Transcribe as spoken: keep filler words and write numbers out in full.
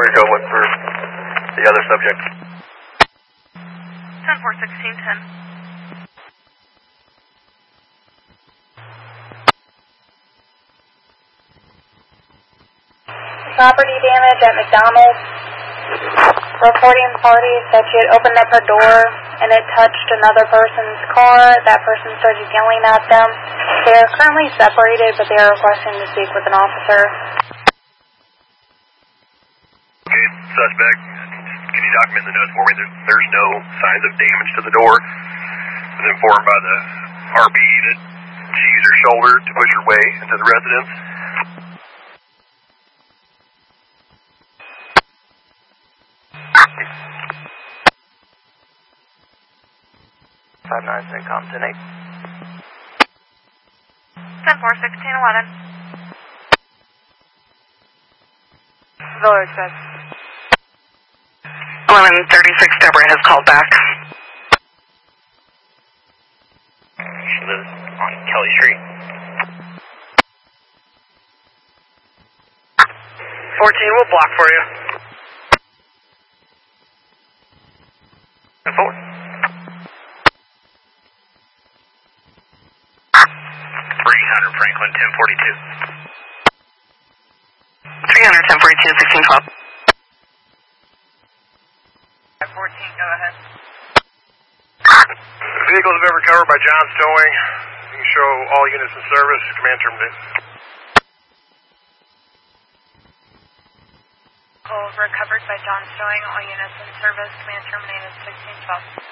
Where you go with for the other subject? ten four sixteen ten. Property damage at McDonald's. Reporting party said she had opened up her door and it touched another person's car. That person started yelling at them. They are currently separated, but they are requesting to speak with an officer. Okay, suspect, can you document the notes for me? There's, there's no signs of damage to the door. I was informed by the R B that she used her shoulder to push her way into the residence. five nine three, com ten eight. ten four sixteen eleven. Village says. eleven thirty-six Deborah has called back. She lives on Kelly Street. fourteen, we'll block for you. ten four. three hundred Franklin, ten forty-two. three hundred, ten forty-two, sixteen twelve. fourteen, go ahead. Vehicles have been recovered by John's Towing. You can show all units in service. Command terminated. Vehicle recovered by John's Towing, all units in service, command terminated, sixteen twelve.